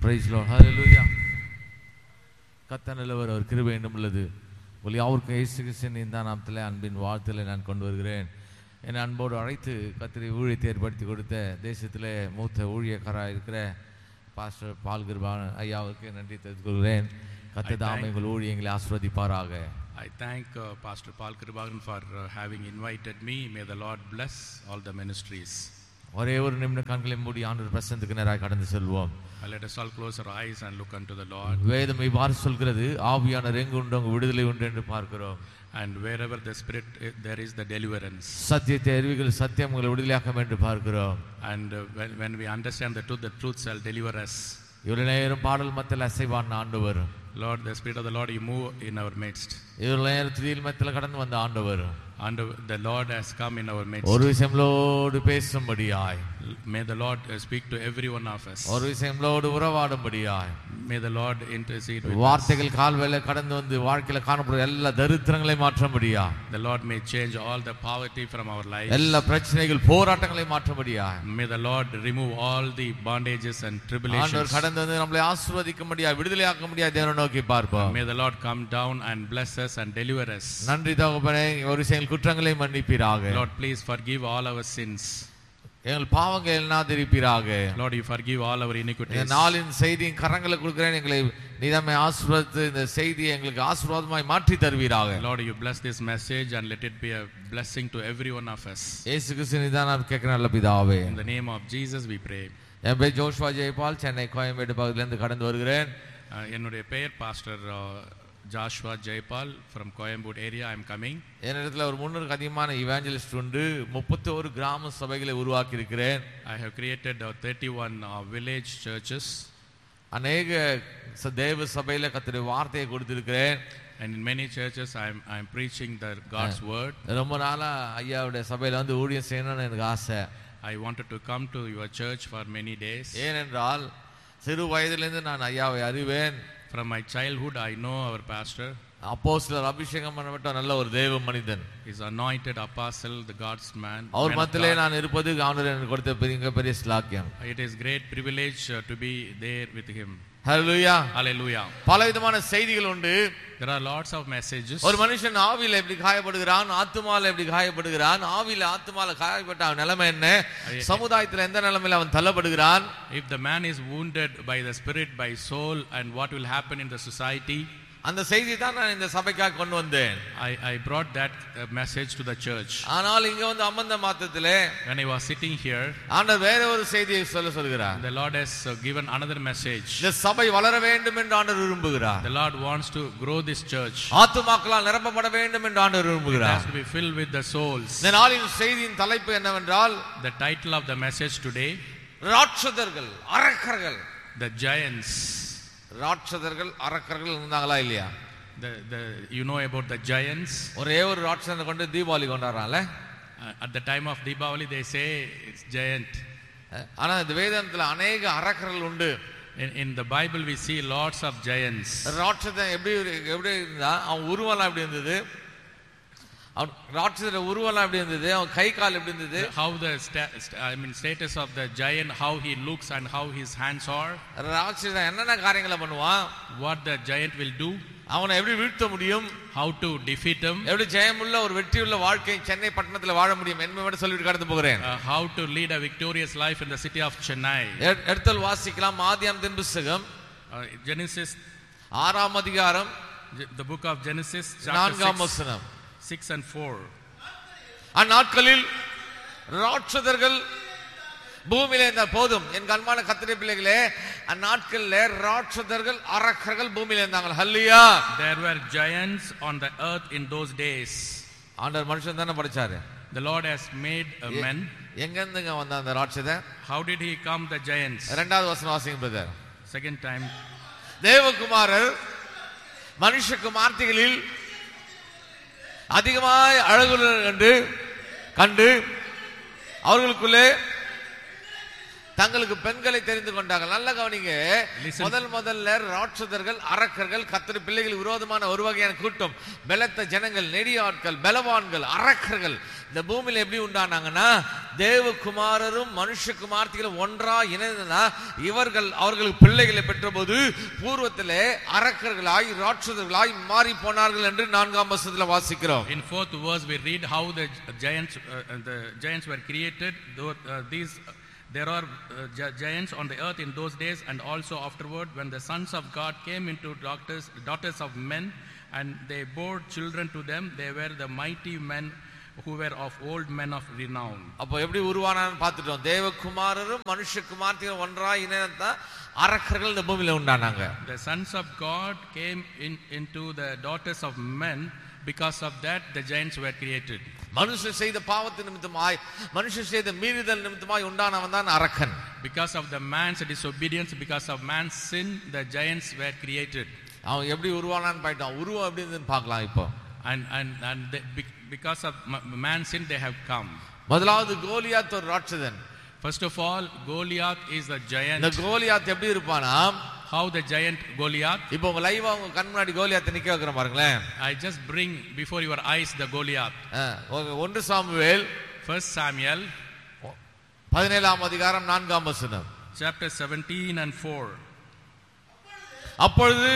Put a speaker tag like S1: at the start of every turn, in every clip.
S1: Praise Lord. Hallelujah. கர்த்தர் அவர் கிருபை என்னும் உள்ளது. யாவருக்கும் இயேசு கிறிஸ்துவின் நாமத்திலே அன்பின் வாழ்த்துக்களை நான் கொண்டு வருகிறேன். என்னை அன்போடு அழைத்து கர்த்தரை ஊழியத்தை ஏற்படுத்தி கொடுத்த தேசத்திலே மூத்த ஊழியக்காரராக இருக்கிற பாஸ்டர் பால் கிருபாகரன் ஐயாவுக்கு நன்றி தெரிவித்துக் கொள்கிறேன். கர்த்தர் தாமே உங்கள் ஊழியங்களை ஆசீர்வதிப்பாராக.
S2: I thank Pastor Paul Kribagaran for having invited me. May the Lord bless all the ministries.
S1: ஒரே ஒரு நிமிடம் கண்களை மூடி ஆண்டவர் பிரசன்னத்துக்கு நேராக கடந்து செல்வோம்.
S2: Let us all close our eyes and look unto the Lord.
S1: வேதம் இவ்வாறு சொல்கிறது, ஆவியானவர் எங்கு உண்டு அங்கு விடுதலை உண்டு என்று பார்க்கிறோம்.
S2: And wherever the Spirit there is the deliverance.
S1: சத்தியத்தை அறிவிகள் சத்தியம் உங்களை விடுதலையாக்கும் என்று பார்க்கிறோம்.
S2: And when we understand the truth shall deliver us.
S1: இவ்வளவு நேரம் பாடல் மத்தியில் அசைவான ஆண்டவர்.
S2: Lord, the Spirit of the Lord, you move in our midst.
S1: இவ்வளவு நேரம் துதியில் மத்தியில் கடந்து வந்த ஆண்டவர்.
S2: And the Lord has come in our midst.
S1: ஒரு விஷயங்களோடு பேசும்படியாய்.
S2: May the Lord speak to every one of us.
S1: ஒரு விஷயங்களோடு உறவாடும்படியாய்.
S2: May the Lord intercede with us.
S1: வார்த்தைகள் கால்வேளை கடந்து வந்து வாழ்க்கையில காணப்படுற எல்லா தரித்திரங்களை மாற்றும்படியா.
S2: The Lord may change all the poverty from our lives.
S1: எல்லா பிரச்சனைகள் போராட்டங்களை மாற்றும்படியா.
S2: May the Lord remove all the bondages and tribulations.
S1: ஆண்டவர் கடந்து வந்து நம்மை ஆசீர்வதிக்கும்படியா விடுதலையாக்கும்படியா தேவனை நோக்கி பார்ப்போம்.
S2: May the Lord come down and bless us and deliver us.
S1: நன்றி தகப்பனே, ஒரு செயல் குற்றங்களை மன்னிப்பீராக.
S2: Lord, please forgive all our sins.
S1: எங்கள் பாவங்களை எல்லாம் திருப்பீராக.
S2: Lord, you forgive all our iniquities.
S1: இந்த நாளின் செய்தியின் கரங்களை கொடுக்கிறேன். எங்களை நீதாமே ஆசீர்வதித்து இந்த செய்தியை எங்களுக்கு ஆசீர்வாதமாய் மாற்றி தருவீராக.
S2: Lord, you bless this message and let it be a blessing to every one of us.
S1: இயேசு கிறிஸ்துவின் நாமத்தில் கேட்கிறேன் நல்ல பிதாவே.
S2: In the name of Jesus we pray.
S1: என் பேர் ஜோஷ்வா ஜெயபால், சென்னை கோயம்பேடு பகுதியிலிருந்து கடந்து வருகிறேன்.
S2: என்னுடைய பெயர் pastor Joshua Jayapal from Coimbatore area. I am coming.
S1: என்னிடத்தில் ஒரு 300க்கு அதிகமான இவாஞ்சலிஸ்ட் உண்டு. 31 கிராம சபைகளை உருவாக்கி இருக்கிறேன்.
S2: I have created 31 village churches.
S1: அநேக தேவ சபையில கர்த்தருடைய வார்த்தையை கொடுத்திருக்கிறேன்.
S2: And in many churches I am preaching the God's word.
S1: ரொம்ப நாளா ஐயாவுடைய சபையில வந்து ஊழியம் செய்யணும்னு எனக்கு ஆசை.
S2: I wanted to come to your church for many days.
S1: ஏனென்றால் சிறு வயதிலிருந்து நான் ஐயாவை அறிவேன்.
S2: From my childhood I know our pastor.
S1: அப்போஸ்தலர் அபிஷேகம் பண்ணப்பட்ட நல்ல ஒரு தேவ மனிதன்.
S2: He is anointed apostle, the God's man.
S1: அவர் மத்தியிலே நான் இருப்பது ஆண்டவர் எனக்கு கொடுத்த பெரிய ஸ்லாக்கியம்.
S2: It is great privilege to be there with him.
S1: Hallelujah.
S2: Hallelujah.
S1: பலவிதமான செய்திகள் உண்டு.
S2: There are lots of messages.
S1: ஒரு மனுஷன் ஆவியில எப்படி காயப்படுகிறான், ஆத்துமால எப்படி காயப்படுகிறான், ஆவியில ஆத்துமால காயப்பட்ட அவன் நிலைமை என்ன, சமுதாயத்தில் எந்த நிலைமையில அவன் தள்ளப்படுகிறான்.
S2: If the man is wounded by the spirit, by soul, and what will happen in the society.
S1: அந்த செய்தி தான் நான் இந்த சபைக்காக கொண்டு வந்தேன்.
S2: I brought that message to the church.
S1: ஆனால் இங்க வந்து அமர்ந்த மாத்திரத்திலே
S2: when I was sitting here,
S1: ஆண்டவர் வேற ஒரு செய்தியை சொல்கிறார்.
S2: the Lord has given another message.
S1: இந்த சபை வளர வேண்டும் என்று ஆண்டவர் விரும்புகிறார்.
S2: The Lord wants to grow this church.
S1: ஆத்துமாக்களால் நிரப்பப்பட வேண்டும் என்று ஆண்டவர் விரும்புகிறார்.
S2: It has to be filled with the souls.
S1: இந்த நாளின் செய்தியின் தலைப்பு என்னவென்றால்,
S2: the title of the message today,
S1: ராட்சதர்கள் அரக்கர்கள்.
S2: the giants.
S1: ராட்சதர்கள் அரக்கர்கள் இருந்தாங்களா இல்லையா?
S2: You know about the giants.
S1: ஒரே ஒரு ராட்சதனை கொண்டு Deepavali கொண்டாடுறாங்கல.
S2: At the time of Deepavali they say it's giant.
S1: ஆனா இந்த வேதத்துல अनेक அரக்கர்கள் உண்டு.
S2: In the Bible we see lots of giants.
S1: ராட்சதன் எப்படி இருந்தா, அவன் உருவம் எப்படி இருந்தது, அவன் ராட்சதோட உருவம் எப்படி இருந்தது, அவன் கை கால் எப்படி இருந்தது,
S2: how the status of the giant, how he looks and how his hands are.
S1: ராட்சதன் என்னென்ன காரியங்களை பண்ணுவான்,
S2: what the giant will do,
S1: அவனை எப்படி வீழ்த்த முடியும்,
S2: how to defeat him,
S1: எப்படி ஜெயமுள்ள ஒரு வெற்றியுள்ள வாழ்க்கை சென்னை பட்டணத்துல வாழ முடியும் என்பதை சொல்லிட்டு கடந்து போகிறேன்.
S2: how to lead a victorious life in the city of Chennai.
S1: எடுத்தல் வாசிக்கலாம். ஆதியாகமத்தின் புத்தகம்
S2: Genesis
S1: 6ஆம் அதிகாரம்,
S2: the book of Genesis
S1: chapter 4
S2: 6 and 4.
S1: அந்நாட்களில் ராட்சதர்கள் பூமியிலே இருந்த போதும். என் கண்மான கர்த்தருடைய பிள்ளைகளே, அந்நாட்களில் ராட்சதர்கள் அரக்கர்கள் பூமியிலே இருந்தாங்க. ஹல்லேலூயா.
S2: There were giants on the earth in those days.
S1: ஆண்டவர் மனுஷன் தானே படைச்சாரு.
S2: The Lord has made a man.
S1: எங்க இருந்துங்க வந்த அந்த ராட்சதன்?
S2: How did he come, the giants?
S1: இரண்டாவது வசனம் வாசிங்க பிரதர்.
S2: Second time.
S1: தேவகுமாரர் மனுஷகுமார்த்திகளில் அதிகமாய் அழகுள்ளவர் என்று கண்டு அவர்களுக்குள்ளே தங்களுக்கு பெண்களை தெரிந்து கொண்டார்கள். நல்ல கவனிங்க,
S2: Listen.
S1: முதல்ல ராட்சதர்கள், அரக்கர்கள், கர்த்தர் பிள்ளைகள் விரோதமான ஒரு வகையான கூட்டம், பலத்த ஜனங்கள், நெடியாட்கள், பலவான்கள், அரக்கர்கள் இந்த பூமியில எப்படி உண்டானாங்கன்னா, தேவகுமாரரும் மனுஷகுமார்த்திகளும் ஒன்றா இணைந்தா இவர்கள் அவர்களுக்கு பிள்ளைகளை பெற்றபோது பூர்வத்திலே அரக்கர்களாய் ராட்சதர்களாய் மாறி போனார்கள் என்று 4ஆம் வசனத்தில் வாசிக்கிறோம்.
S2: In 4th verse we read how the giants were created. There are giants on the earth in those days, and also afterward when the sons of God came into daughters of men, and they bore children to them. They were the mighty men who were of old men of renown.
S1: அப்ப எப்படி உருவானான்னு பார்த்துட்டோம். தேவகுமாரரும் மனுஷகுமார்த்திகளும் ஒன்றா இணைந்தா அரக்கர்கள் இந்த பூமியில உண்டானாங்க.
S2: The sons of God came into the daughters of men. Because of that the giants were created.
S1: மனுஷன் செய்த பாவத்தின் நிமித்தமாய், மனுஷன் செய்த மீறுதல் நிமித்தமாய் உண்டானவன் தான் அரக்கன்.
S2: Because of the man's disobedience, because of man's sin, the giants were created.
S1: அவன் எப்படி உருவானான்னு போயிட்டான். உருவம் எப்படி இருந்துன்னு பார்க்கலாம் இப்போ.
S2: And because of man's sin they have come.
S1: முதலாவது கோலியாத் ஒரு ராட்சதன்.
S2: First of all, Goliath is the giant.
S1: இந்த கோலியாத் எப்படி இருப்பானா,
S2: how the giant Goliath.
S1: இப்போ உங்க லைவா உங்க கண் முன்னாடி கோலியாத்தை நிக்க வைக்கிறேன் பாருங்களேன்.
S2: I just bring before your eyes the Goliath.
S1: 1 Samuel
S2: 1 Samuel
S1: 17ஆம் அதிகாரம் 4ஆம் வசனம்.
S2: Chapter 17 and 4.
S1: அப்பொழுது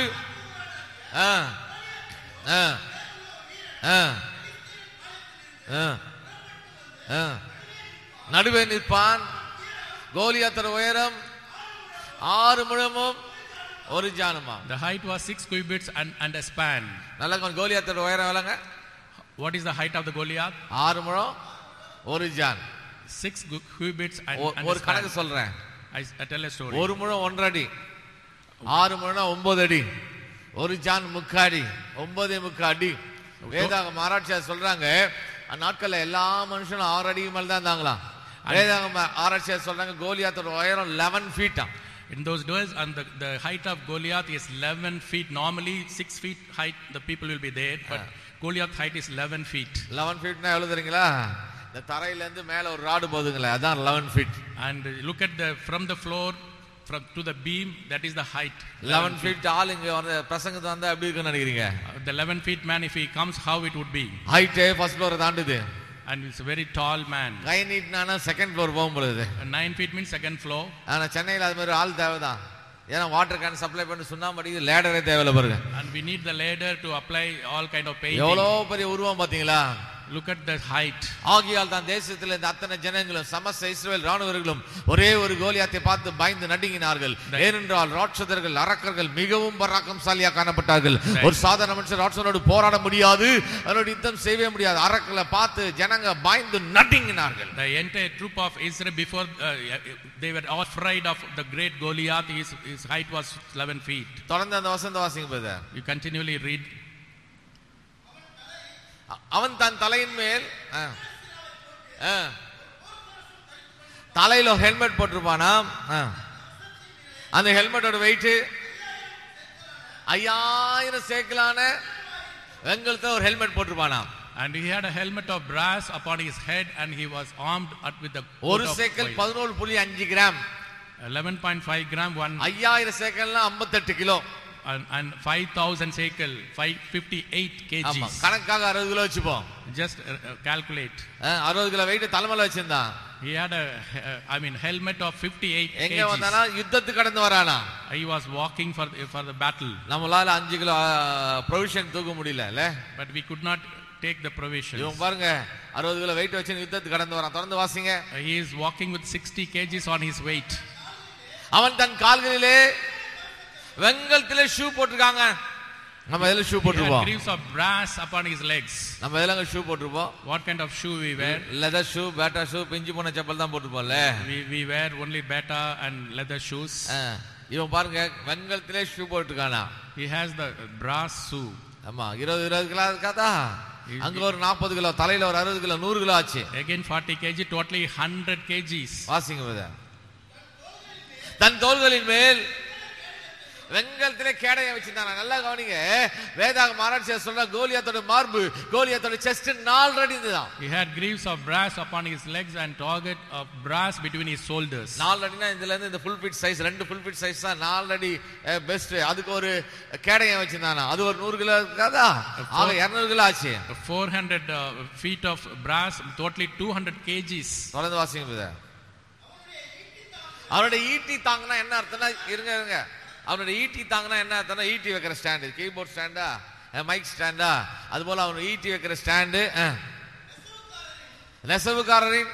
S1: நடுவே நிற்பான். கோலியாத்தோட உயரம் 6 முழமும் 1 ஜானுமா.
S2: The height was 6 cubits and a span.
S1: நல்ல கோலியாத்தோட உயரம் எவ்வளவுங்க?
S2: What is the height of the Goliath?
S1: 6 முழம் 1 ஜான்.
S2: 6 cubits and
S1: ஒரு கணக்கு சொல்றேன்.
S2: I tell a story.
S1: 1 முழம் 1 அடி, 6 முழம் 9 அடி, 1 ஜான் 3 அடி, 9.3 அடி. வேதாகம ஆராய்ச்சியாளர் சொல்றாங்க, அந்நாட்கள்ல எல்லா மனுஷனும் 6 அடிக்கு மேல தான் இருந்தாங்களாம். வேதாகம ஆராய்ச்சியாளர் சொல்றாங்க கோலியாத்தோட உயரம் 11 feet.
S2: In those days, and the height of Goliath is 11 feet. Normally 6 feet height the people will be there, but Goliath height is 11 feet.
S1: 11 feet னா எவ்வளவு தெரியுங்களா? இந்த தரையில இருந்து மேல ஒரு ராடு போகுதுங்களே, அதான் 11 feet.
S2: And look at from the floor to the beam, that is the height.
S1: 11 feet ஆள் இங்க வந்து பிரசங்கத்தை வந்தா எப்படி இருக்குன்னு நினைக்கிறீங்க?
S2: The 11 feet man, if he comes, how it would be?
S1: Height first floor தாண்டுது.
S2: And it's a very tall man.
S1: 9 feet னா second floor போகும் பொழுது.
S2: 9 feet means second floor.
S1: ஆனா சென்னையில அது மாதிரி ஆள் தேவைதான். ஏன்னா வாட்டர் கேன் சப்ளை பண்ணி சுண்ணாம்பு அடிக்குது, லேடரே தேவையில்ல பாருங்க.
S2: And we need the ladder to apply all kind of painting.
S1: எவ்வளவு பெரிய உருவம் பாத்தீங்களா?
S2: Look at the height.
S1: ஆகியால் தான் தேசத்தில் இந்த அத்தனை ஜனங்களும் சமஸ்த இஸ்ரவேல் ராணுவர்களும் ஒரே ஒரு கோலியாத்தை பார்த்து பயந்து நடுங்கினார்கள். ஏனென்றால் ராட்சதர்கள், அரக்கர்கள் மிகவும் பராக்கிரமசாலியா காணப்பட்டார்கள். ஒரு சாதாரண மனுஷன் ராட்சதனோடு போராட முடியாது, அவனோடு யுத்தம் செய்யவே முடியாது. அரக்கர்களை பார்த்து ஜனங்க பயந்து நடுங்கினார்கள்.
S2: The entire troop of Israel before they were all afraid of the great Goliath. His height was 11 feet.
S1: தொடர்ந்து அந்த வசனத்தை வாசிங்க பிரதர்.
S2: You continually read.
S1: அவன் தன் தலையின் மேல் தலையில ஹெல்மெட் போட்டிருப்பானா, அந்த ஹெல்மெட்டோட வெயிட் 5000 சேக்கலான வெங்கலத்தை ஒரு helmet போட்டிருப்பானா.
S2: And he had a helmet of brass upon his head, and he was armed with the
S1: ஒரு சேக்கல் 11.5 gram.
S2: 11.5 gram.
S1: 5000 சேக்கல்னா 58 kilo.
S2: And 5,000 shekel, 558 kgs.
S1: ஆமா, கணக்காக 60 கிலோ வச்சுப்போம்.
S2: Just calculate.
S1: 60 கிலோ வெயிட் தலைமையில வச்சிருந்தான்.
S2: He had a helmet of 58 kgs.
S1: எங்க வந்தானா? யுத்தத்துக்கு கடந்து வரானா.
S2: He was walking for the battle.
S1: நம்மளால 5 கிலோ ப்ரொவிஷன் தூக்க முடியல இல்ல?
S2: But we could not take the provisions.
S1: இவன் பாருங்க 60 கிலோ வெயிட் வச்சு யுத்தத்துக்கு கடந்து வரான். தொடர்ந்து வாசிங்க.
S2: He is walking with 60 kgs on his weight.
S1: அவன் தன் கால்களிலே வெங்கலத்திலே ஷூ போட்டுருக்காங்க. நம்ம எதுல shoe போட்டுருப்போம்?
S2: Greaves of brass upon his legs.
S1: நம்ம எதுல shoe போட்டுருப்போம்?
S2: What kind of shoe we wear?
S1: leather shoe, bata shoe, பிஞ்சு போன செப்பல் தான் போட்டுருப்போம்ல.
S2: We wear only bata and leather shoes.
S1: இவன் பாருங்க வெங்கலத்திலே shoe போட்டுருக்கானா.
S2: He has the brass shoe.
S1: ஆமா, 20 kilo இருக்காதா? அங்க ஒரு 40 கிலோ, தலையில ஒரு 60 கிலோ, 100 கிலோ ஆச்சு.
S2: Again 40 kg, totally 100 kgs.
S1: வாசிங்க பிரதர். தன் தோள்களின் மேல் வெங்கலத்திலே கேடயம் வச்சிருந்தாங்க. நல்லா கவனிங்க, வேதாகம ஆராய்ச்சியாளர் சொல்ற கோலியாத்தோட மார்பு, கோலியாத்தோட செஸ்ட் 4 அடி இருந்துதான்.
S2: He had greaves of brass upon his legs and target of brass between his shoulders.
S1: 4 அடினா இதுல இருந்து இந்த full fit size, 2 full fit size தான் 4 அடி பெஸ்ட். அதுக்கு ஒரு கேடயம் வச்சிருந்தானா, அது ஒரு 100 கிலோ இருக்காதா, ஆக 200 கிலோ ஆச்சு.
S2: 400 feet of brass, totally 200 kgs.
S1: தொடர்ந்து வாசிங்க பிரதர். அவருடைய ஈட்டி தாங்கனா என்ன அர்த்தம்னா, இருங்க அவனுடைய ஈட்டி தாங்கனா என்ன அர்த்தம்னா, ஈட்டி வைக்கிற ஸ்டாண்டு, கீபோர்ட் ஸ்டாண்டா, மைக் ஸ்டாண்டா, அது போல அவன் ஈட்டி வைக்கிற ஸ்டாண்டு, நெசவுக்காரரின்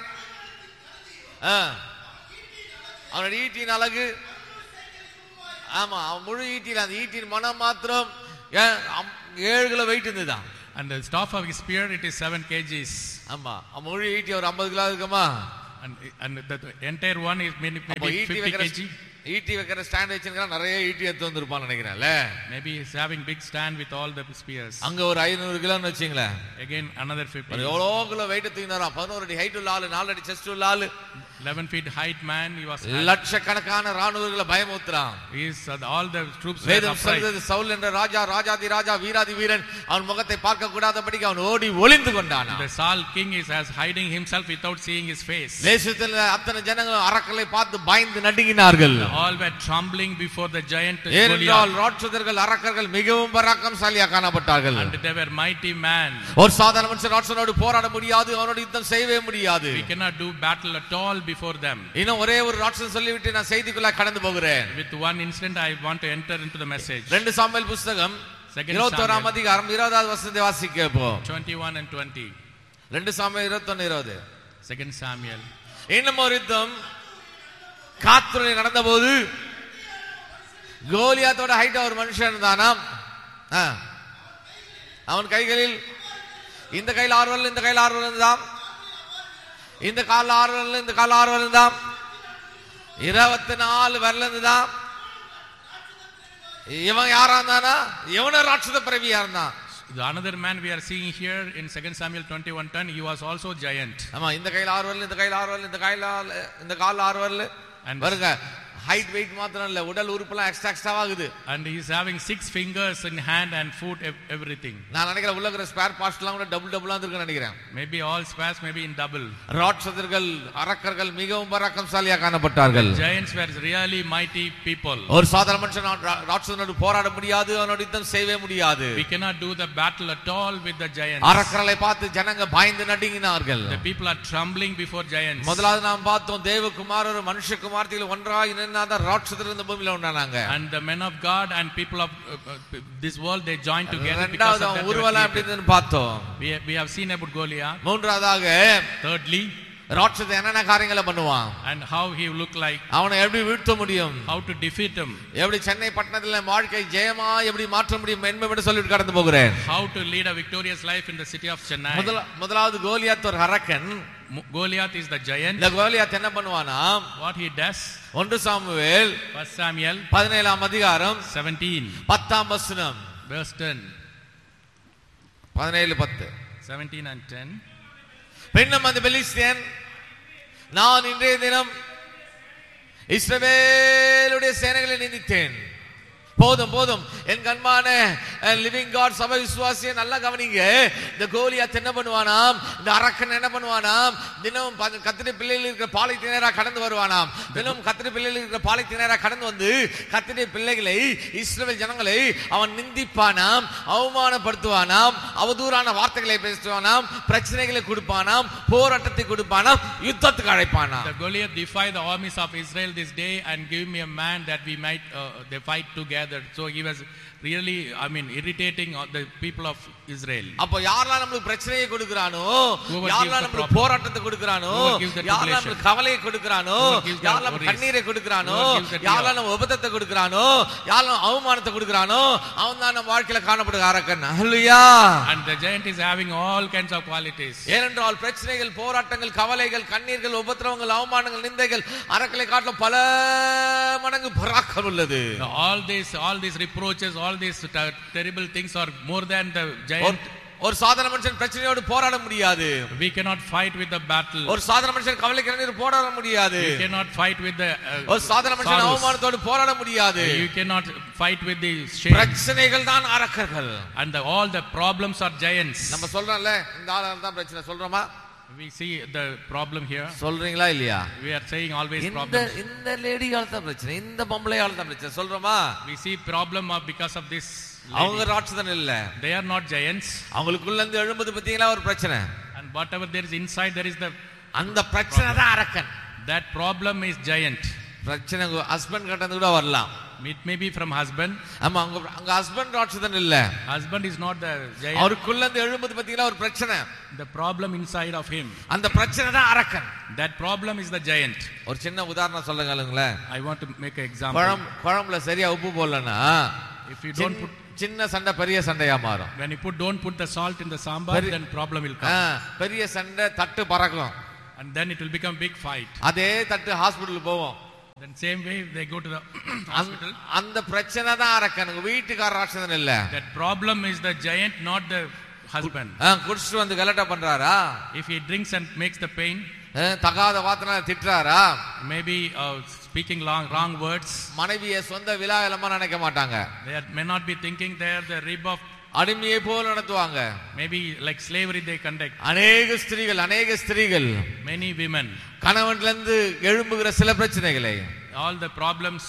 S1: அவனுடைய ஈட்டியின் அழகு. ஆமா, அவன் முழு ஈட்டியில், அந்த ஈட்டியின் மனம் மாத்திரம் 7 கிலோ வெயிட் இருந்துதான்.
S2: And the staff of his spear, it is 7 kgs.
S1: ஆமா, முழு ஈட்டி ஒரு 50 கிலோ இருக்குமா.
S2: And the entire one is maybe 50 kg.
S1: ஈட்டி வைக்கிற ஸ்டாண்ட் வச்சிருக்கான், நிறைய ஈட்டி எடுத்து வந்திருப்பான்னு நினைக்கிறேன்ல.
S2: Maybe he is having big stand with all the spears.
S1: அங்க ஒரு 500 கிலோன்னு வச்சீங்களேன்,
S2: again another 50.
S1: எவ்வளோ கிலோ வெயிட் தூக்கினாராம். 11 அடி ஹைட் உள்ள ஆளு, 4 அடி செஸ்ட் உள்ள ஆளு,
S2: 11 feet height man. He was
S1: லட்சக்கணக்கான ராணுவர்களை பயமுறுத்துறான்.
S2: All the troops were
S1: வேதம் சொல்றது, சவுல் என்ற ராஜா, ராஜாதி ராஜா, வீராதி வீரன், அவன் முகத்தை பார்க்க கூடாதபடிக்கு அவன் ஓடி ஒளிந்து கொண்டான்.
S2: The Saul king is as hiding himself without seeing his face.
S1: தேசத்தில் அத்தனை ஜனங்கள் அரக்கலை பார்த்து பயந்து நடுங்கினார்கள்.
S2: All were trembling before the giant
S1: ஏனென்றால் ராட்சதர்கள், அரக்கர்கள் மிகவும் பராக்கிரமசாலியா காணப்பட்டார்கள்.
S2: And they were mighty man.
S1: ஒரு சாதாரண மனுஷன் ராட்சதனோடு போராட முடியாது, அவனோட யுத்தம் செய்யவே முடியாது.
S2: We cannot do battle at all before them.
S1: இன்னும் ஒரே ஒரு ராட்சதன் சொல்லிவிட்டு நான் செய்திக்குள்ள கடந்து போகிறேன்.
S2: With one incident I want to enter into the message.
S1: 2 Samuel புத்தகம் 21ஆம் அதிகாரம் 20வது வசனத்தை வாசிக்கப்போம்.
S2: 21 and 20.
S1: 2 சாமுவேல் 21:20.
S2: 2 Samuel.
S1: இன்னும் ஒரு யுத்தம் காத்ரோனில் நடந்தபோது கோலியாத்தோட ஹைட் ஒரு மனுஷன் இருந்தானாம். அவன் கைகளில் இந்த கையில் 6 விரல், இந்த கையில் 6 விரல் இருந்தாம், இந்த கால் 6 விரல், இந்த கால் 6 விரல் இருந்தாம், 24 விரல் இருந்தாம். இவன் யாரா இருந்தானா, இவன ராட்சத பிறவியா இருந்தான்.
S2: The another man we are seeing here in 2 Samuel 21:10, he was also giant.
S1: ஆமா, இந்த கையில் 6 விரல், இந்த கையில் 6 விரல், இந்த கால் 6 விரல். பாருங்க, ஹைட் வெயிட் மாத்திரம் இல்ல, உடல் உறுப்புலாம் எக்ஸ்ட்ரா ஆகுது.
S2: And he is having 6 fingers in hand and foot, everything.
S1: நான் நினைக்கிறேன் உள்ள இருக்கிற ஸ்பேர் பார்ட்ஸ் எல்லாம் கூட டபுளா இருக்குன்னு நினைக்கிறேன்.
S2: Maybe all spares, maybe in double.
S1: ராட்சதர்கள், அரக்கர்கள் மிகவும் பராக்கிரமசாலியா காணப்பட்டார்கள்.
S2: Giants were really mighty people.
S1: ஒரு சாதாரண மனுஷன் ராட்சதனோடு போராட முடியாது, அவனோட யுத்தம் செய்யவே முடியாது.
S2: We cannot do the battle at all with the giants.
S1: அரக்கர்களை பார்த்து ஜனங்க பயந்து நடுங்கினார்கள்.
S2: The people are trembling before giants.
S1: முதலாவது நாம் பார்த்தோம், தேவகுமாரர் மனுஷகுமாரத்திகள் ஒன்றாய் இணைந்தாதான் ராட்சதர்கள் இந்த பூமியில உண்டானாங்க.
S2: And the men of God and people of this world, they joined together because of that.
S1: உருவலாம் எப்படின்னு பார்த்தோம்.
S2: We have seen about Goliath.
S1: மூன்றாவதாக,
S2: thirdly,
S1: ராட்சதன் என்னென்ன காரியங்களை பண்ணுவான்,
S2: and how he look like,
S1: அவனை எப்படி வீழ்த்த முடியும்,
S2: how to defeat him,
S1: எப்படி சென்னை பட்டணத்துல வாழ்க்கை ஜெயமா எப்படி மாற்ற முடியும் என்பதை சொல்லிட்டு கடந்து போகிறேன்.
S2: how to lead a victorious life in the city of Chennai.
S1: முதலாவது கோலியாத் ஒரு அரக்கன்.
S2: Goliath is the giant.
S1: இந்த கோலியாத் என்ன பண்ணுவானா,
S2: what he does,
S1: 1 Samuel
S2: 1 Samuel
S1: 17ஆம் அதிகாரம்
S2: 17
S1: 10ஆம் வசனம்,
S2: verse 10,
S1: 17:10.
S2: 17 and 10.
S1: பின்னும் அந்த பெலிஸ்தியன், நான் இன்றைய தினம் இஸ்ரவேலுடைய சேனைகளை நிந்தித்தேன். போதும் போதும் என் கண்மான லிவிங் காட் சபை விசுவாசியை நல்லா கவனிங்க. இந்த கோலியாத் என்ன பண்ணுவானாம், இந்த அரக்கன் என்ன பண்ணுவானாம், தினம் கத்திரி பிள்ளைகள் இருக்கிற பாலைத்தினரா கடந்து வருவானாம். தினம் கத்திரி பிள்ளைகள் இருக்கிற பாலைத்தினரா கடந்து வந்து கத்திரி பிள்ளைகளை, இஸ்ரவேல் ஜனங்களை அவன் நிந்திப்பானாம், அவமானப்படுத்துவானாம், அவதூறான வார்த்தைகளை பேசுவானாம், பிரச்சனைகளை கொடுப்பானாம், போராட்டத்தை கொடுப்பானாம், யுத்தத்துக்கு அழைப்பானாம்.
S2: The Goliath defied the armies of Israel this day and give me a man that we might they fight together. So he was really, irritating the people of Israel.
S1: அப்ப யாரெல்லாம் நமக்கு பிரச்சனையை கொடுக்கறானோ, யாரெல்லாம் நமக்கு போராட்டத்தை கொடுக்கறானோ, யாரெல்லாம் நமக்கு கவலையை கொடுக்கறானோ, யாரெல்லாம் நமக்கு கண்ணீரை கொடுக்கறானோ, யாரெல்லாம் நமக்கு உபதத்தை கொடுக்கறானோ, யாரெல்லாம் அவமானத்தை கொடுக்கறானோ, அவன் தான் நம்ம வாழ்க்கையில காணப்படுகிற அரக்கன். ஹல்லேலூயா.
S2: And the giant is having all kinds of qualities.
S1: ஏனென்றால் பிரச்சனைகள், போராட்டங்கள், கவலைகள், கண்ணீர்கள், உபத்திரவங்கள், அவமானங்கள், நிந்தைகள் அரக்கலை காட்டிலும் பல மடங்கு பராக்கிரமம் உள்ளது.
S2: All these reproaches, all these terrible things are more than the giant.
S1: ஒரு சாதாரண மனுஷன் பிரச்சனையோடு போராட முடியாது.
S2: We cannot fight with the battle.
S1: ஒரு சாதாரண மனுஷன் கவலைக்கு போராட முடியாது.
S2: You cannot fight with the
S1: ஒரு சாதாரண மனுஷன் அவமானத்தோடு போராட முடியாது.
S2: You cannot fight with the shame.
S1: பிரச்சனைகள் தான் அரக்கர்கள்.
S2: And all the problems are giants.
S1: நம்ம சொல்றோம்ல இந்த ஆளால தான் பிரச்சனை சொல்றோமா?
S2: We see the problem here.
S1: சொல்றீங்களா இல்லையா?
S2: We are saying always problems.
S1: இந்த லேடியால தான் பிரச்சனை, இந்த பொம்பளையால தான் பிரச்சனை சொல்றோமா?
S2: We see problem because of this.
S1: அவங்க ராட்சதன் இல்ல.
S2: They are not giants.
S1: அவங்களுக்குள்ள இருந்து எழும்புது பத்திங்களா ஒரு பிரச்சனை.
S2: And whatever there is inside, there is the
S1: அந்த பிரச்சனை தான் அரக்கன்.
S2: That problem is giant.
S1: பிரச்சனை ஹஸ்பண்ட் கிட்ட இருந்து கூட வரலாம்.
S2: It may be from husband.
S1: ஆமா அங்க ஹஸ்பண்ட் ராட்சதன் இல்ல.
S2: Husband is not the giant.
S1: அவருக்குள்ள இருந்து எழும்புது பத்திங்களா ஒரு பிரச்சனை.
S2: The problem inside of him.
S1: அந்த பிரச்சனை தான் அரக்கன்.
S2: That problem is the giant.
S1: ஒரு சின்ன உதாரணம் சொல்லுங்களே.
S2: I want to make an example.
S1: குழம்புல சரியா உப்பு போடலனா
S2: if you don't put
S1: சின்ன சண்டை பெரிய சண்டையா மாறும்.
S2: When you don't put the salt in the sambar, then problem will come.
S1: பெரிய சண்டை தட்டு பறக்கும்.
S2: And then it will become big fight.
S1: அதே தட்டு ஹாஸ்பிடல் போவோம்.
S2: Then same way they go to the hospital.
S1: அந்த பிரச்சனை தான் அரக்கன், வீட்டுக்கார ராட்சதன் இல்ல.
S2: That problem is the giant, not the husband.
S1: குடிச்சிட்டு வந்து கலட்டா பண்றாரா?
S2: If he drinks and makes the pain,
S1: தகாத வார்த்தைனால திட்டுறாரா?
S2: Maybe speaking wrong words.
S1: மனைவியை சொந்த விலாயலமா நினைக்க மாட்டாங்க.
S2: They may not be thinking they are the rib of
S1: அடிமையை போல நடத்துவாங்க.
S2: Maybe like slavery they conduct.
S1: அநேக ஸ்திரீகள்
S2: many women
S1: கணவன்ல இருந்து எழும்புகிற சில பிரச்சனைகளை
S2: all the problems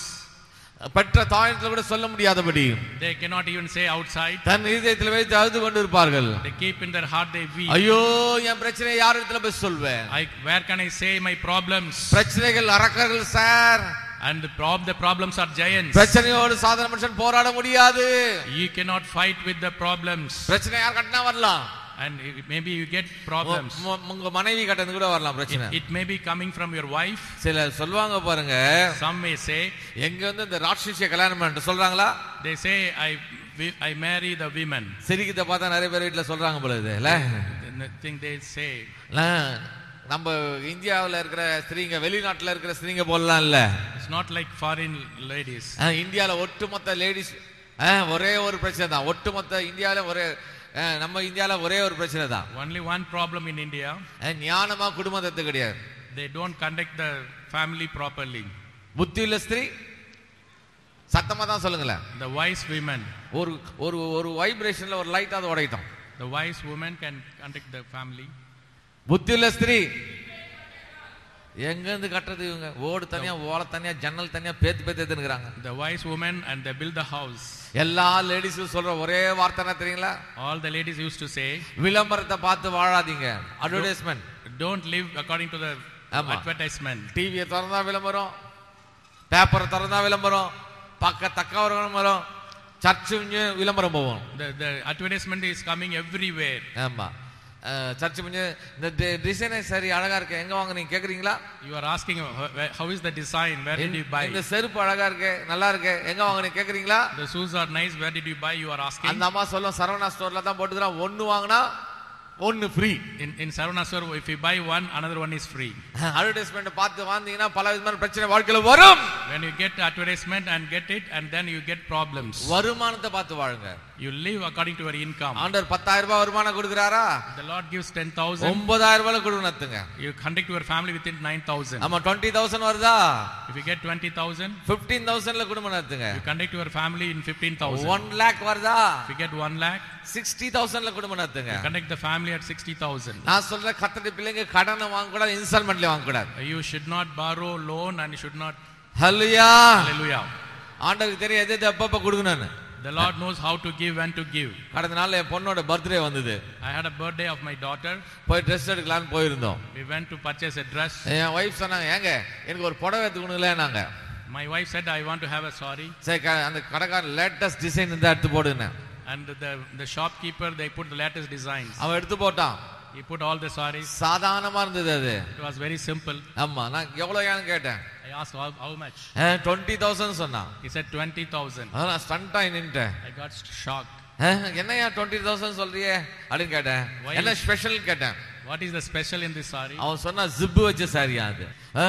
S1: பெற்ற தாயிடத்துல கூட சொல்ல முடியாதபடி
S2: they cannot even say outside.
S1: தன் இதயத்தில் வைத்து அழுது கொண்டிருப்பார்கள்.
S2: They keep in their heart, they weep.
S1: ஐயோ என் பிரச்சனை யாரிடத்துல போய் சொல்வேன்?
S2: Where can I say my problems?
S1: பிரச்சனைகள் அரக்கர்கள் sir.
S2: And the problems are giants.
S1: பிரச்சனையோடு சாதாரண மனுஷன் போராட முடியாது.
S2: You cannot fight with the problems.
S1: பிரச்சனை யார் கட்டனா வரலாம்.
S2: And maybe you get problems.
S1: உங்க மனைவி கட்டந்து கூட வரலாம் பிரச்சனை.
S2: It may be coming from your wife.
S1: சில சொல்வாங்க பாருங்க.
S2: Some may say
S1: எங்க வந்து இந்த ராட்சசிய கல்யாணம் பண்ணிட்டு சொல்றாங்களா?
S2: They say I marry the women.
S1: சிரிக்கிட்ட பார்த்தா நிறைய பேர் வீட்ல சொல்றாங்க போல இது இல்ல?
S2: The thing they say.
S1: நம்ம இந்தியாவுல இருக்கிற ஸ்திரீங்க வெளிநாட்டுல இருக்கிற ஸ்திரீங்க போலலாம் இல்ல.
S2: It's not like foreign ladies.
S1: இந்தியால ஒட்டுமொத்த லேடிஸ் ஒரே ஒரு பிரச்சனை தான். ஒட்டுமொத்த இந்தியால நம்ம இந்தியால ஒரே ஒரு பிரச்சனை தான்.
S2: Only one problem in India.
S1: ஞானமா குடும்பத்தை கிடையாது.
S2: They don't conduct the family properly.
S1: புத்தியுள்ள ஸ்திரீ சத்தமா தான் சொல்லுங்களேன்.
S2: The wise women.
S1: ஒரு வைப்ரேஷன்ல ஒரு லைட் அது உடையட்டும்.
S2: The wise woman can conduct the family.
S1: புத்தியுள்ள ஸ்திரீ எங்க இருந்து கட்டறது இவங்க? ஓடு தனியா, ஓலை தனியா, ஜன்னல் தனியா பேத்து எடுத்துறாங்க.
S2: The wise woman and they build the house.
S1: எல்லா லேடிஸும் சொல்ற ஒரே வார்த்தை என்ன தெரியுங்களா?
S2: All the ladies used to say,
S1: விளம்பரத்தை பார்த்து வாழாதீங்க. Advertisement.
S2: Don't live according to the advertisement.
S1: டிவியை திறந்தா விளம்பரம், பேப்பரை திறந்தா விளம்பரம், தக்க ஒரு விளம்பரம், சர்ச்சு விளம்பரம் போவோம்.
S2: The advertisement is coming everywhere.
S1: ஆமா. சர்ச்சு இந்த டிசைன் சரி அழகா இருக்கு, எங்க வாங்க நீங்க கேக்குறீங்களா?
S2: You are asking how is the design, where did you buy?
S1: இந்த செருப்பு அழகா இருக்கு, நல்லா இருக்கு, எங்க வாங்க நீங்க கேக்குறீங்களா?
S2: The shoes are nice, where did you buy? You are asking.
S1: அந்த அம்மா சொல்லும் சரவணா ஸ்டோர்ல தான் போட்டுக்கறோம், ஒன்னு வாங்குனா ஒன்னு free.
S2: In Saravana store, if you buy one, another one is free.
S1: Advertisement பார்த்து வாங்குனீங்கன்னா பல விதமான பிரச்சனை வாழ்க்கையில வரும்.
S2: When you get advertisement and get it, and then you get problems.
S1: வருமானத்தை பார்த்து வாழுங்க.
S2: You live according to your income.
S1: ஆண்டவர் 10,000 ரூபாய் வருமானம் கொடுக்கறாரா?
S2: The Lord gives 10,000.
S1: 9,000 ரூபாய் கொடுக்கணும்ங்க.
S2: You conduct your family within 9,000.
S1: ஆமா 20,000 வருதா?
S2: If you get 20,000,
S1: 15,000ல குடும்பம் நடத்துங்க.
S2: You conduct your family in 15,000.
S1: 1 lakh வருதா?
S2: If you get 1 lakh,
S1: 60,000ல குடும்பம் நடத்துங்க.
S2: You conduct the family at 60,000.
S1: நான் சொல்ற கர்த்தருடைய பிள்ளைங்க கடனை வாங்க கூடாது, இன்ஸ்டால்மென்ட்ல வாங்க கூடாது.
S2: You should not borrow loan and you should not.
S1: Hallelujah.
S2: Hallelujah.
S1: ஆண்டவருக்கு தெரியும் எது அப்பப்ப கொடுக்கணும்னு.
S2: The Lord knows how to give and to give.
S1: கடந்த நாள்ல என் பொண்ணோட பர்த்டே வந்தது.
S2: I had a birthday of my daughter.
S1: போய் Dress எடுக்கலாம்னு போயிருந்தோம்.
S2: We went to purchase a dress.
S1: N wife சொன்னாங்க, "ஏங்க எனக்கு ஒரு புடவை எடுத்துக்கணும்லனாங்க."
S2: My wife said, "I want to have a saree."
S1: சரி அந்த கடைக்காரன் லேட்டஸ்ட் டிசைன் இருந்தா எடுத்து போடுங்க.
S2: And the shopkeeper, they put the latest designs.
S1: அவன் எடுத்து போட்டான்.
S2: He put all the sarees.
S1: சாதாரணமா இருந்தது அது.
S2: It was very simple.
S1: ஆமா நான் எவ்வளவுன்னு கேட்டேன்.
S2: I asked how much.
S1: 20,000 சொன்னான்.
S2: He said 20,000.
S1: நான் ஸ்டண்ட் ஆயி நின்னுட்டேன்.
S2: I got shocked.
S1: என்னையா 20,000 சொல்றியே அப்படினு கேட்டேன். என்ன ஸ்பெஷல் கேட்டேன்.
S2: What is the special in this saree?
S1: அவன் சொன்னா ஜிப் வச்ச சாரியா அது.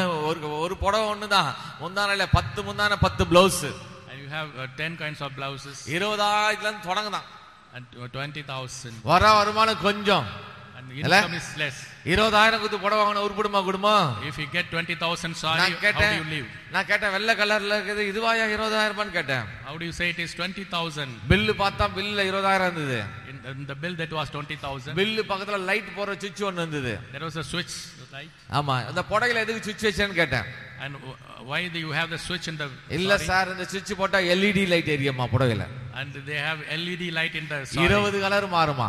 S1: ஒரு புடவை ஒண்ணுதான், முந்தானையில 10 முந்தானை 10 blouse.
S2: And you have 10 kinds of blouses.
S1: 20,000ல இருந்து தொடங்குதான்.
S2: and 20,000
S1: வர வருமானம் கொஞ்சம்,
S2: and income is less.
S1: 20,000 கொடுத்து புடவை வாங்கின உருப்படுமா குடும்பம்?
S2: If you get 20,000 saree, how do you live?
S1: நான் கேட்டேன், வெள்ளை கலர்ல இருக்குது இதுவாயா 20,000 கேட்டேன்.
S2: How do you say it is 20,000?
S1: Bill பார்த்தா பில்ல 20,000 இருந்தது.
S2: In the bill that was 20,000.
S1: Bill பக்கத்துல லைட் போற சுவிட்ச் ஒன்னு இருந்தது.
S2: There was a switch light.
S1: ஆமா, அந்த புடவையில எதுக்கு சுவிட்ச் வச்சேன்னு கேட்டேன்.
S2: And why do you have the switch in the
S1: இல்ல சார், இந்த சுவிட்ச் போட்டா LED லைட் எரியுமா புடவையில.
S2: And they have LED light in the saree.
S1: 20 colour மாறுமா,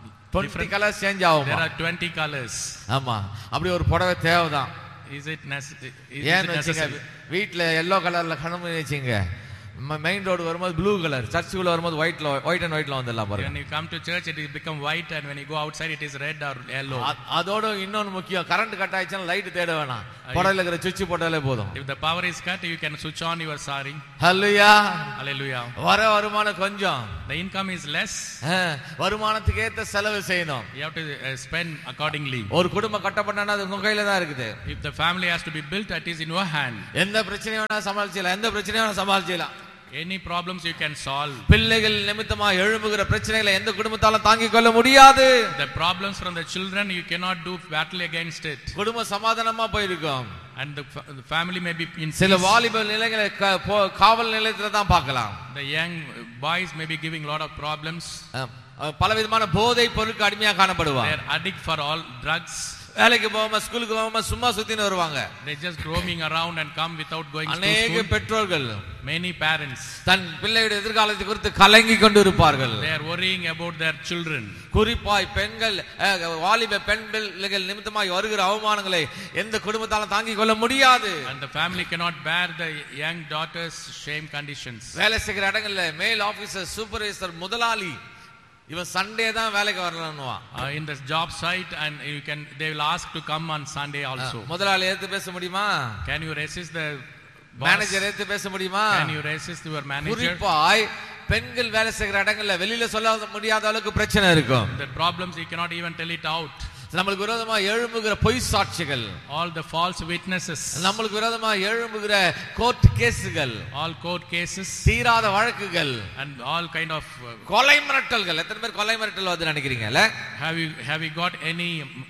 S1: 20 கலர் சேஞ்ச் ஆகுமா.
S2: There are 20 colors.
S1: ஆமா, அப்படி ஒரு புடவை தேவைதான்.
S2: Is it
S1: necessary? வீட்ல எல்லோ கலர்ல கணமணி வச்சீங்க, மெயின் ரோடு வரும்போது ப்ளூ கலர், சர்ச்சுக்குள்ள வரும்போது ஒயிட் அண்ட் ஒயிட்ல வந்துடலாம் பாருங்க.
S2: When you come to church it will become white, and when you go outside it is red or yellow.
S1: அதோட இன்னொன்னு முக்கியம், கரண்ட் கட் ஆயிடுச்சுனா லைட் தேட வேணாம், புடவையில இருக்கிற சுவிட்ச் போட்டாலே போதும்.
S2: If the power is cut, you can switch on your saree.
S1: Hallelujah,
S2: hallelujah.
S1: வர வருமானம் கொஞ்சம்,
S2: the income is less,
S1: வருமானத்துக்கு ஏத்த செலவு செய்யணும்.
S2: you have to spend accordingly.
S1: ஒரு குடும்பம் கட்டப்பட்டனா அது உங்க கையில தான் இருக்குது.
S2: If the family has to be built, it is in your hand.
S1: எந்த பிரச்சனையை வேணா சமாளிச்சலாம், எந்த பிரச்சனையை வேணா சமாளிச்சலாம்.
S2: Any problems you can solve.
S1: பிள்ளைகள் நிமித்தமா எழும்புகிற பிரச்சனைகளை எந்த குடும்பத்தாலும் தாங்கிக் கொள்ள முடியாது.
S2: The problems from the children you cannot do battle against it.
S1: குடும்ப சமாதானமா போயிருக்கும்.
S2: And the family may be in
S1: சில வாலிப நிலைகளை காவல் நிலையத்துல தான் பார்க்கலாம்.
S2: The young boys may be giving lot of problems.
S1: பலவிதமான போதை பொருளுக்கு அடிமையா காணப்படுவாங்க.
S2: They are addict for all drugs.
S1: வேலைக்கு போகாம ஸ்கூலுக்கு போகாம சும்மா சுத்தின்னு வருவாங்க.
S2: They just roaming around and come without going to school.
S1: அநேக பெற்றோர்கள்,
S2: many parents,
S1: தன் பிள்ளையுடைய எதிர்காலத்தை குறித்து கலங்கி கொண்டு இருப்பார்கள்.
S2: they are worrying about their children.
S1: குறிப்பாய் பெண்கள், வாலிப பெண் பிள்ளைகள் நிமித்தமாய் வருகிற அவமானங்களை எந்த குடும்பத்தாலும் தாங்கிக் கொள்ள முடியாது.
S2: And the family cannot bear the young daughters shame conditions.
S1: வேலை செய்கிற இடங்கள்ல மேல் ஆபீசர், சூப்பர்வைசர், முதலாளி இவன் சண்டே தான் வேலைக்கு வரணும்னுவான்.
S2: In the job site, and they will ask to come on Sunday also.
S1: முதலாளி ஏத்து பேச முடியுமா?
S2: Can you resist the boss?
S1: Manager ஏத்து பேச முடியுமா?
S2: Can you resist your manager?
S1: குறிப்பாய் பெண்கள் வேலை செய்கிற இடங்கள்ல வெளியில சொல்ல முடியாத அளவுக்கு பிரச்சனை இருக்கும்.
S2: The problems you cannot even tell it out.
S1: நமக்கு விரோதமா எழும்புகிற பொய் சாட்சிகள்,
S2: all the false witnesses,
S1: நமக்கு விரோதமா எழும்புகிற கோர்ட் கேஸ்கள்,
S2: all court cases,
S1: தீராத வழக்குகள்,
S2: and all kind of
S1: கொலை மிரட்டல்கள். எத்தனை பேர் கொலை மிரட்டல் வந்து நினைக்கிறீங்கல்ல?
S2: have you got any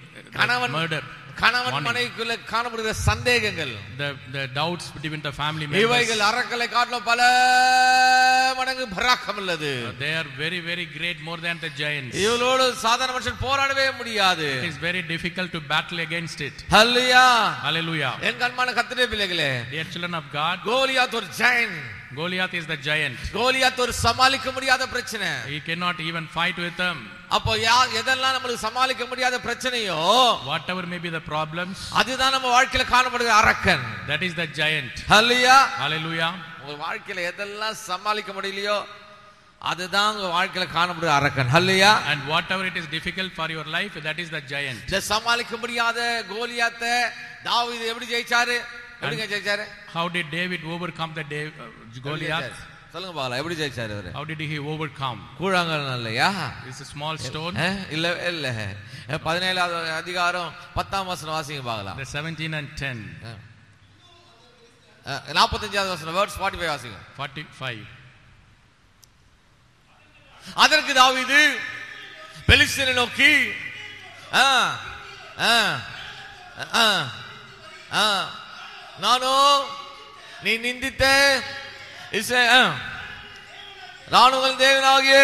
S2: murder?
S1: கணவன் மனைவிக்குள்ள காணப்படுகிற சந்தேகங்கள்,
S2: the doubts between the family members,
S1: இவைகள் அரக்கலை காட்டிலும் பல மடங்கு பராக்கம் உள்ளது.
S2: they are very very great, more than the giants.
S1: இவளோடு சாதாரண மனுஷன் போராடவே முடியாது.
S2: It is very difficult to battle against it.
S1: Hallelujah,
S2: hallelujah.
S1: என் கண்மான கர்த்தருடைய பிள்ளைகளே,
S2: dear children of God,
S1: Goliath ஒரு giant.
S2: Goliath is the giant.
S1: Goliath ஒரு சமாளிக்க முடியாத பிரச்சனை.
S2: He cannot even fight with them.
S1: அப்போ எதெல்லாம் நமக்கு சமாளிக்க முடியாத பிரச்சனையோ,
S2: whatever may be the problems,
S1: அதுதான் நம்ம வாழ்க்கையில காணப்படுகிற அரக்கன்.
S2: that is the giant.
S1: Hallelujah,
S2: hallelujah.
S1: உங்க வாழ்க்கையில எதெல்லாம் சமாளிக்க முடியலையோ அதுதான் உங்க வாழ்க்கையில காணப்படுகிற அரக்கன். ஹல்லேலூயா.
S2: And whatever it is difficult for your life, that is the giant.
S1: இந்த சமாளிக்க முடியாத கோலியாத்தை தாவீது எப்படி ஜெயிச்சாரு? எப்படி ஜெயிச்சாரு?
S2: How did David overcome the Goliath?
S1: சொல்லுங்க பாக்கலாம், எப்படி ஜெயிச்சாரு அவரு?
S2: How did he overcome?
S1: கூழாங்கல் இல்லையா?
S2: It's a small stone.
S1: இல்ல இல்ல, 17வது அதிகாரம் 10ஆம் வசனம் வாசிங்க பார்க்கலாம்.
S2: The 17 and 10.
S1: 45வது வசனம், verse 45 வாசிங்க.
S2: 45.
S1: அதற்கு தாவீது பெலிஸ்தரை நோக்கி, நானோ நீ நிந்தித்த ராணுவ தேவனாகிய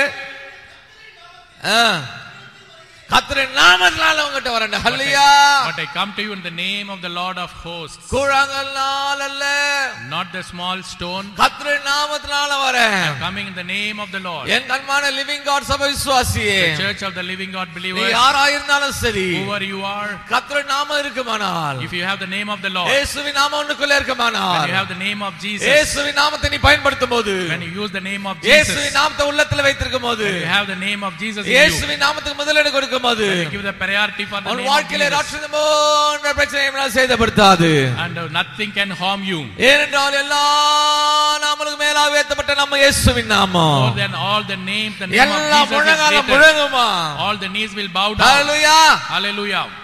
S1: கர்த்தரின் நாமத்தினால உங்ககிட்ட வரேன். ஹல்லேலூயா.
S2: But I come to you in the name of the Lord of hosts.
S1: கூழாங்கல்னால் அல்ல,
S2: not the small stone.
S1: கர்த்தரின் நாமத்தினால வரேன்.
S2: I am coming in the name of the Lord.
S1: என் அன்பான லிவிங் காட் சபை விசுவாசியே,
S2: the church of the living God believers,
S1: நீ யாராயிருந்தாலும் சரி,
S2: whoever you are,
S1: கர்த்தரின் நாமம் இருக்குமானால்,
S2: if you have the name of the Lord,
S1: இயேசுவின் நாமம் உனக்குள்ள இருக்குமானால்,
S2: when you have the name of Jesus,
S1: இயேசுவின் நாமத்தை நீ பயன்படுத்தும்போது,
S2: when you use the name of Jesus,
S1: இயேசுவின் நாமத்தை உள்ளத்துல வைத்திருக்கும்போது,
S2: when you have the name of Jesus in you,
S1: இயேசுவின் நாமத்துக்கு முதலிடம் கொடுக்கும்போது,
S2: when you give the priority for the name of Jesus,
S1: வாழ்க்கையில ராட்சதம் போன்ற பிரச்சனையை சேதப்படுத்தாது.
S2: and nothing can harm you.
S1: ஏனென்றால் எல்லா நாமங்களுக்கு மேலாக உயர்த்தப்பட்ட நம்ம இயேசுவின் நாமம்,
S2: more than all the names, the name of Jesus is greater.
S1: முழங்குமா,
S2: all the knees will bow down.
S1: Hallelujah,
S2: hallelujah.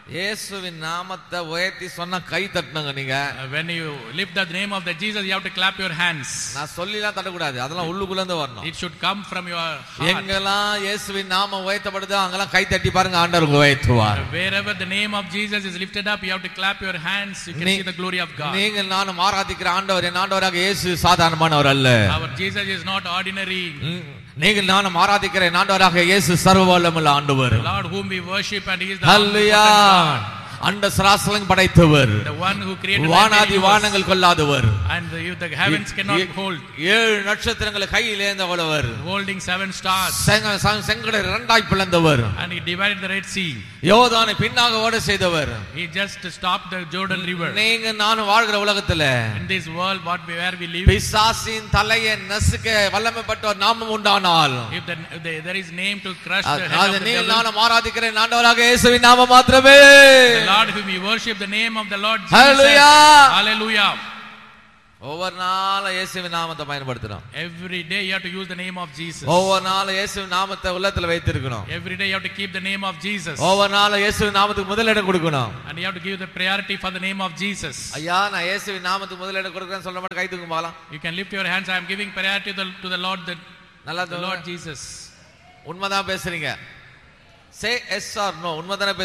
S1: இயேசுவின் நாமத்தை உயர்த்தி சொன்னா கை தட்டணுங்க நீங்க.
S2: When you lift the name of the Jesus, you have to clap your hands.
S1: நான் சொல்லிலாம் தட்டக்கூடாது, அதெல்லாம் உள்ளுக்குள்ள இருந்து வரணும்.
S2: It should come from your heart.
S1: எங்கெல்லாம் இயேசுவின் நாமம் உயர்த்தப்படுதோ அங்கெல்லாம் கை தட்டி பாருங்க, ஆண்டவர் உயர்த்துவார்.
S2: Wherever the name of Jesus is lifted up, you have to clap your hands. You can see the glory of God.
S1: நீங்கள் நானும் ஆராதிக்கிற ஆண்டவர் என் ஆண்டவராக இயேசு சாதாரணமானவர் அல்ல.
S2: Our Jesus is not ordinary.
S1: நீங்கள் நானும் ஆராதிக்கிற ஆண்டவராக இயேசு சர்வவல்லமையுள்ள ஆண்டவர்.
S2: The Lord whom we worship, and he is the
S1: ஹல்லேலூயா. அண்ட சராசரங்களை படைத்தவர்,
S2: the one who created
S1: வானாதி வானங்கள் கொள்ளாதவர்,
S2: and the heavens cannot hold.
S1: 7 நட்சத்திரங்களை கையில் ஏந்தவர்,
S2: holding 7 stars,
S1: செங்கடலை இரண்டாய் பிளந்தவர்,
S2: and he divided the Red Sea.
S1: யோர்தானை பின்னாக ஓட செய்தவர்.
S2: He just stopped the Jordan River.
S1: நீங்க நானும் வாழ்கிற உலகத்துல
S2: in this world where we live,
S1: பிசாசின் தலையை நசுக்க வல்லமைப்பட்ட ஒரு நாமம் உண்டானால்,
S2: if there is name to crush the head of the
S1: நீங்கள்
S2: devil,
S1: நானும் ஆராதிக்கிற ஆண்டவராக இயேசுவின் நாமம் மாத்திரமே.
S2: the Lord whom we worship, the name of the Lord Jesus.
S1: Hallelujah.
S2: Hallelujah.
S1: ஒவ்வொரு நாளும் இயேசுவின் நாமத்தை பயன்படுத்தணும்.
S2: Every day you have to use the name of Jesus.
S1: ஒவ்வொரு நாளும் இயேசுவின் நாமத்தை உள்ளத்துல வைத்திருக்கணும்.
S2: Every day you have to keep the name of Jesus.
S1: ஒவ்வொரு நாளும் இயேசுவின் நாமத்துக்கு முதலிடம் கொடுக்கணும்.
S2: And you have to give the priority for the name of Jesus.
S1: ஐயா நான் இயேசுவின் நாமத்துக்கு முதலிடம் கொடுக்கிறேன்னு சொல்ல மாட்டேன், கை தூக்கு பார்க்கலாம்.
S2: You can lift your hands. I am giving priority to the Lord,
S1: நல்லா
S2: the Lord Jesus.
S1: உண்மைதான் பேசுறீங்க. Say yes or no. உண்மைதானே